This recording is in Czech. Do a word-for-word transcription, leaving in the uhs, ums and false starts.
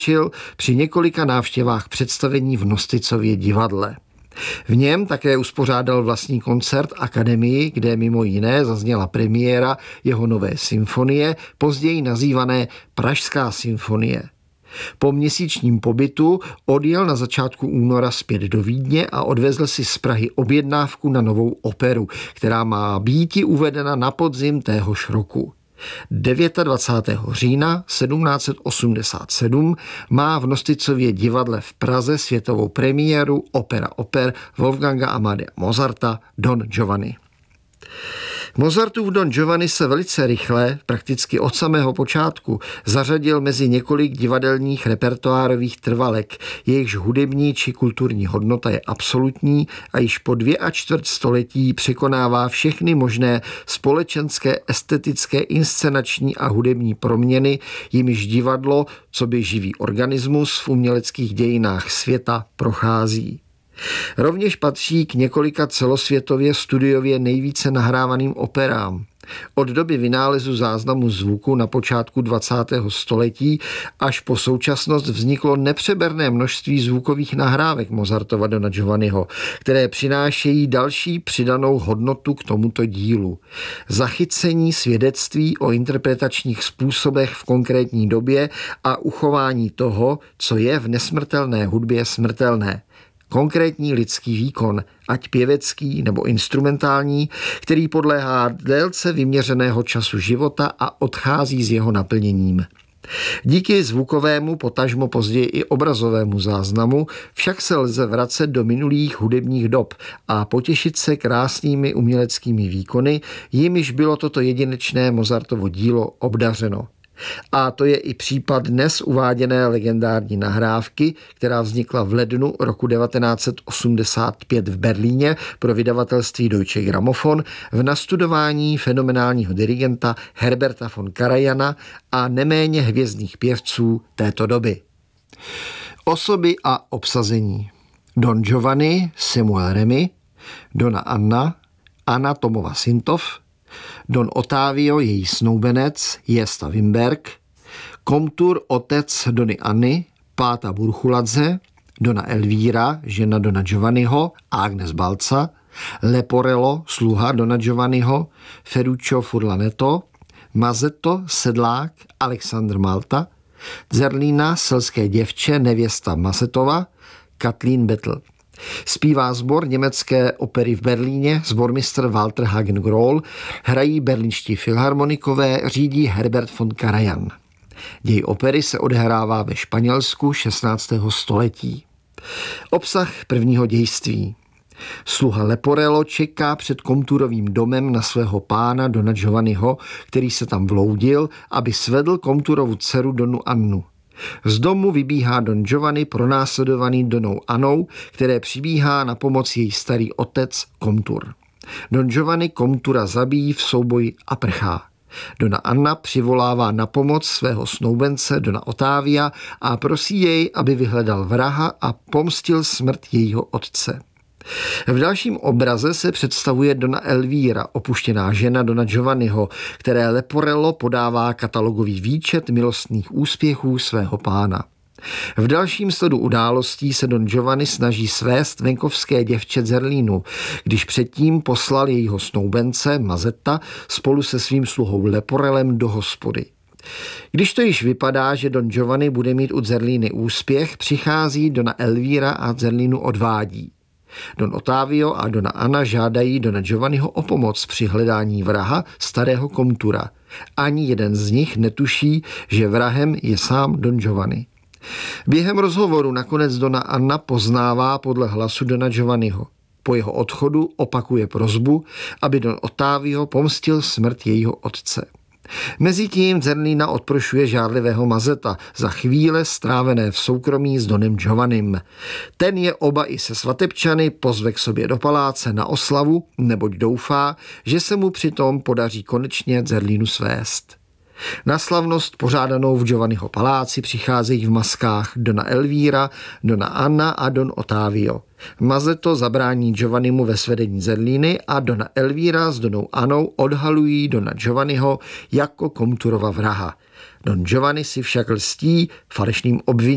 při několika návštěvách představení v Nosticově divadle. V něm také uspořádal vlastní koncert Akademii, kde mimo jiné zazněla premiéra jeho nové symfonie, později nazývané Pražská symfonie. Po měsíčním pobytu odjel na začátku února zpět do Vídně a odvezl si z Prahy objednávku na novou operu, která má býti uvedena na podzim téhož roku. dvacátého devátého října sedmnáct set osmdesát sedm má v Nosticově divadle v Praze světovou premiéru opera oper Wolfganga Amadea Mozarta Don Giovanni. Mozartův Don Giovanni se velice rychle, prakticky od samého počátku, zařadil mezi několik divadelních repertoárových trvalek, jejichž hudební či kulturní hodnota je absolutní a již po dvě a čtvrt století překonává všechny možné společenské, estetické, inscenační a hudební proměny, jimiž divadlo, coby živý organismus v uměleckých dějinách světa prochází. Rovněž patří k několika celosvětově studiově nejvíce nahrávaným operám. Od doby vynálezu záznamu zvuku na počátku dvacátého století až po současnost vzniklo nepřeberné množství zvukových nahrávek Mozartova Dona Giovanniho, které přinášejí další přidanou hodnotu k tomuto dílu. Zachycení svědectví o interpretačních způsobech v konkrétní době a uchování toho, co je v nesmrtelné hudbě smrtelné. Konkrétní lidský výkon, ať pěvecký nebo instrumentální, který podléhá délce vyměřeného času života a odchází s jeho naplněním. Díky zvukovému, potažmo později i obrazovému záznamu však se lze vracet do minulých hudebních dob a potěšit se krásnými uměleckými výkony, jimiž bylo toto jedinečné Mozartovo dílo obdařeno. A to je i případ dnes uváděné legendární nahrávky, která vznikla v lednu roku devatenáct set osmdesát pět v Berlíně pro vydavatelství Deutsche Grammophon v nastudování fenomenálního dirigenta Herberta von Karajana a neméně hvězdných pěvců této doby. Osoby a obsazení. Don Giovanni Samuel Remy, Dona Anna Anna Tomova-Sintov, Don Ottavio, její snoubenec, Jesta Wimberg, komtur otec Dony Anny, Páta Burchuladze, Dona Elvíra, žena Dona Giovanniho, Agnes Balca, Leporello, sluha Dona Giovanniho, Ferruccio Furlaneto, Mazetto, sedlák, Alexandr Malta, Zerlína, selské děvče, nevěsta Masetova, Kathleen Bettel. Zpívá sbor německé opery v Berlíně, sbormistr Walter Hagen-Grohl, hrají berlínští filharmonikové, řídí Herbert von Karajan. Děj opery se odehrává ve Španělsku šestnáctého století. Obsah prvního dějství. Sluha Leporello čeká před komturovým domem na svého pána Dona Giovanniho, který se tam vloudil, aby svedl komturovu dceru Donu Annu. Z domu vybíhá Don Giovanni pronásledovaný Donou Annou, které přibíhá na pomoc její starý otec komtur. Don Giovanni komtura zabíjí v souboji a prchá. Dona Anna přivolává na pomoc svého snoubence Dona Ottavia a prosí jej, aby vyhledal vraha a pomstil smrt jejího otce. V dalším obraze se představuje Dona Elvíra, opuštěná žena Dona Giovanniho, které Leporello podává katalogový výčet milostných úspěchů svého pána. V dalším sledu událostí se Don Giovanni snaží svést venkovské děvče Zerlínu, když předtím poslal jejího snoubence Mazetta spolu se svým sluhou Leporellem do hospody. Když to již vypadá, že Don Giovanni bude mít u Zerlíny úspěch, přichází Dona Elvíra a Zerlínu odvádí. Don Ottavio a Dona Anna žádají Dona Giovanniho o pomoc při hledání vraha starého komtura. Ani jeden z nich netuší, že vrahem je sám Don Giovanni. Během rozhovoru nakonec Dona Anna poznává podle hlasu Dona Giovanniho. Po jeho odchodu opakuje prosbu, aby Don Ottavio pomstil smrt jejího otce. Mezitím Zerlína odprošuje žádlivého Mazeta za chvíle strávené v soukromí s Donem Giovannim. Ten je oba i se svatebčany pozve k sobě do paláce na oslavu, neboť doufá, že se mu přitom podaří konečně Zerlínu svést. Na slavnost pořádanou v Giovanniho paláci přicházejí v maskách Dona Elvíra, Dona Anna a Don Ottavio. Mazetto zabrání Giovannimu ve svedení Zerlíny a Dona Elvíra s Donou Annou odhalují Dona Giovanniho jako komturova vraha. Don Giovanni si však lstí falešným obviněním.